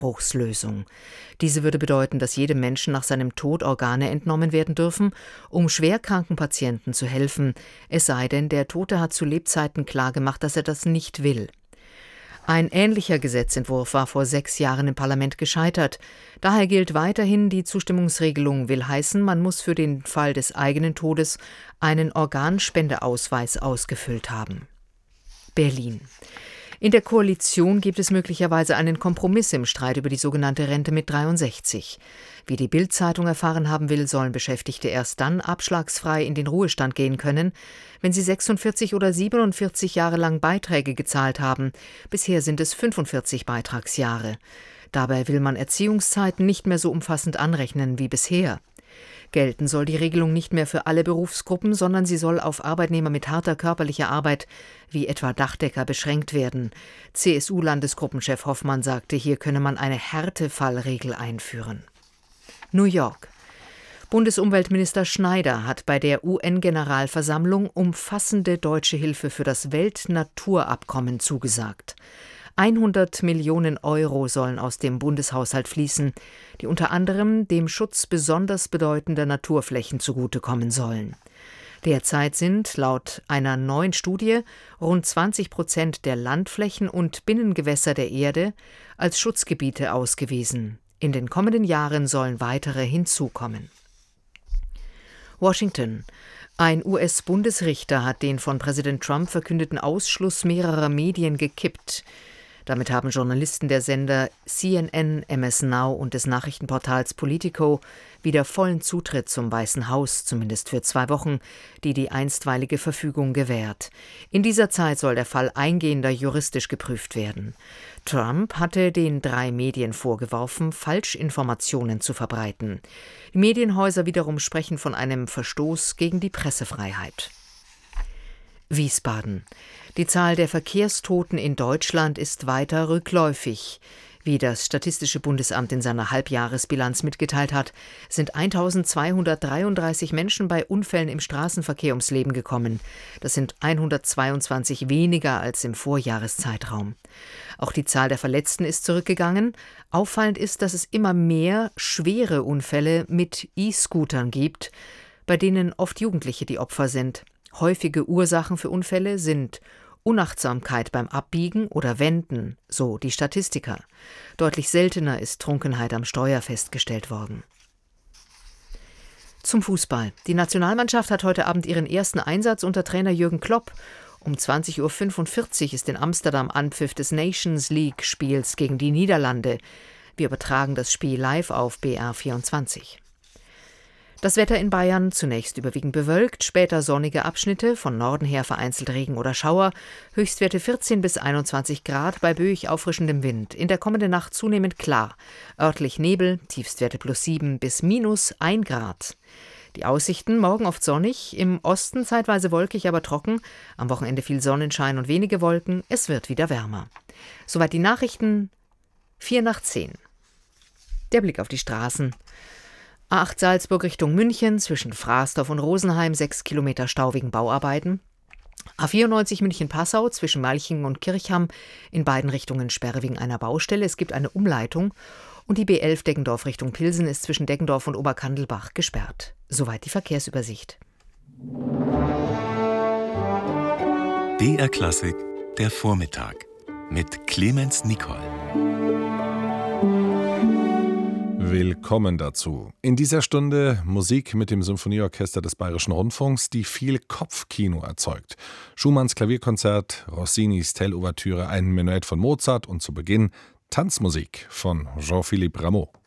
Stimmbruchslösung. Diese würde bedeuten, dass jedem Menschen nach seinem Tod Organe entnommen werden dürfen, um schwerkranken Patienten zu helfen, es sei denn, der Tote hat zu Lebzeiten klargemacht, dass er das nicht will. Ein ähnlicher Gesetzentwurf war vor 6 Jahren im Parlament gescheitert. Daher gilt weiterhin, die Zustimmungsregelung will heißen, man muss für den Fall des eigenen Todes einen Organspendeausweis ausgefüllt haben. Berlin. In der Koalition gibt es möglicherweise einen Kompromiss im Streit über die sogenannte Rente mit 63. Wie die Bild-Zeitung erfahren haben will, sollen Beschäftigte erst dann abschlagsfrei in den Ruhestand gehen können, wenn sie 46 oder 47 Jahre lang Beiträge gezahlt haben. Bisher sind es 45 Beitragsjahre. Dabei will man Erziehungszeiten nicht mehr so umfassend anrechnen wie bisher. Gelten soll die Regelung nicht mehr für alle Berufsgruppen, sondern sie soll auf Arbeitnehmer mit harter körperlicher Arbeit, wie etwa Dachdecker, beschränkt werden. CSU-Landesgruppenchef Hoffmann sagte, hier könne man eine Härtefallregel einführen. New York. Bundesumweltminister Schneider hat bei der UN-Generalversammlung umfassende deutsche Hilfe für das Weltnaturabkommen zugesagt. 100 Millionen Euro sollen aus dem Bundeshaushalt fließen, die unter anderem dem Schutz besonders bedeutender Naturflächen zugutekommen sollen. Derzeit sind laut einer neuen Studie rund 20% der Landflächen und Binnengewässer der Erde als Schutzgebiete ausgewiesen. In den kommenden Jahren sollen weitere hinzukommen. Washington. Ein US-Bundesrichter hat den von Präsident Trump verkündeten Ausschluss mehrerer Medien gekippt. Damit haben Journalisten der Sender CNN, MS Now und des Nachrichtenportals Politico wieder vollen Zutritt zum Weißen Haus, zumindest für 2 Wochen, die einstweilige Verfügung gewährt. In dieser Zeit soll der Fall eingehender juristisch geprüft werden. Trump hatte den 3 Medien vorgeworfen, Falschinformationen zu verbreiten. Die Medienhäuser wiederum sprechen von einem Verstoß gegen die Pressefreiheit. Wiesbaden. Die Zahl der Verkehrstoten in Deutschland ist weiter rückläufig. Wie das Statistische Bundesamt in seiner Halbjahresbilanz mitgeteilt hat, sind 1233 Menschen bei Unfällen im Straßenverkehr ums Leben gekommen. Das sind 122 weniger als im Vorjahreszeitraum. Auch die Zahl der Verletzten ist zurückgegangen. Auffallend ist, dass es immer mehr schwere Unfälle mit E-Scootern gibt, bei denen oft Jugendliche die Opfer sind. Häufige Ursachen für Unfälle sind Unachtsamkeit beim Abbiegen oder Wenden, so die Statistiker. Deutlich seltener ist Trunkenheit am Steuer festgestellt worden. Zum Fußball. Die Nationalmannschaft hat heute Abend ihren ersten Einsatz unter Trainer Jürgen Klopp. Um 20:45 Uhr ist in Amsterdam Anpfiff des Nations League-Spiels gegen die Niederlande. Wir übertragen das Spiel live auf BR24. Das Wetter in Bayern zunächst überwiegend bewölkt, später sonnige Abschnitte, von Norden her vereinzelt Regen oder Schauer, Höchstwerte 14 bis 21 Grad bei böig auffrischendem Wind. In der kommenden Nacht zunehmend klar, örtlich Nebel, Tiefstwerte +7 bis -1 Grad. Die Aussichten morgen oft sonnig, im Osten zeitweise wolkig, aber trocken, am Wochenende viel Sonnenschein und wenige Wolken, es wird wieder wärmer. Soweit die Nachrichten, 9:45. Der Blick auf die Straßen. A8 Salzburg Richtung München, zwischen Frasdorf und Rosenheim 6 Kilometer Stau wegen Bauarbeiten. A94 München-Passau zwischen Malchingen und Kirchham, in beiden Richtungen Sperre wegen einer Baustelle. Es gibt eine Umleitung. Und die B11 Deggendorf Richtung Pilsen ist zwischen Deggendorf und Oberkandelbach gesperrt. Soweit die Verkehrsübersicht. BR Klassik, der Vormittag mit Clemens Nicol. Willkommen dazu. In dieser Stunde Musik mit dem Symphonieorchester des Bayerischen Rundfunks, die viel Kopfkino erzeugt. Schumanns Klavierkonzert, Rossinis Tell-Ouvertüre, ein Menuett von Mozart und zu Beginn Tanzmusik von Jean-Philippe Rameau.